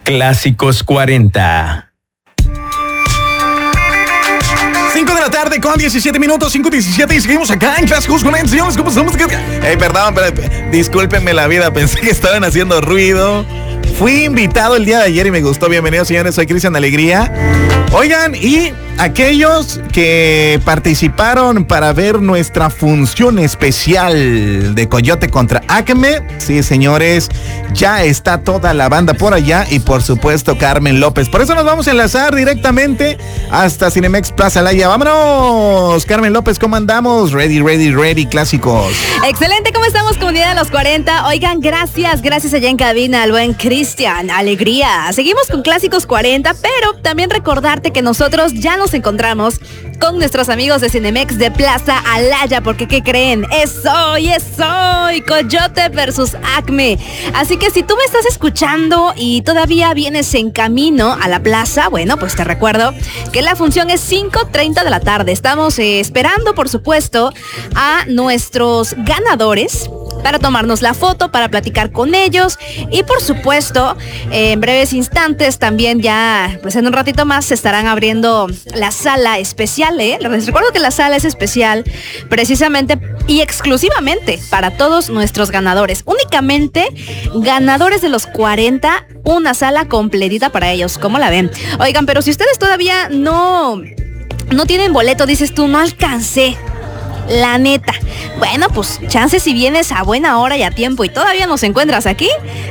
Clásicos 40. 5 de la tarde con 17 minutos, 5:17 y seguimos acá en Clásicos 40. Señores, ¿cómo estamos? Perdón, pero discúlpenme la vida, pensé que estaban haciendo ruido. Fui invitado el día de ayer y me gustó. Bienvenidos, señores, soy Cristian Alegría. Oigan, y aquellos que participaron para ver nuestra función especial de Coyote contra Acme, sí, señores, ya está toda la banda por allá y por supuesto Carmen López. Por eso nos vamos a enlazar directamente hasta Cinemex Plaza Laya. ¡Vámonos! Carmen López, ¿cómo andamos? Ready, clásicos. Excelente, ¿cómo estamos, comunidad de los 40? Oigan, gracias allá en cabina al buen Cristian Alegría. Seguimos con Clásicos 40, pero también recordarte que nosotros ya nos encontramos con nuestros amigos de Cinemex de Plaza Alaya, porque ¿qué creen? Es hoy, Coyote versus Acme. Así que si tú me estás escuchando y todavía vienes en camino a la plaza, bueno, pues te recuerdo que la función es 5:30 de la tarde. Estamos esperando, por supuesto, a nuestros ganadores para tomarnos la foto, para platicar con ellos y por supuesto en breves instantes también ya pues en un ratito más se estarán abriendo la sala especial. Les recuerdo que la sala es especial precisamente y exclusivamente para todos nuestros ganadores, únicamente ganadores de los 40, una sala completita para ellos. ¿Cómo la ven? Oigan, pero si ustedes todavía no tienen boleto, dices tú, no alcancé, la neta, bueno, pues chance si vienes a buena hora y a tiempo y todavía nos encuentras aquí,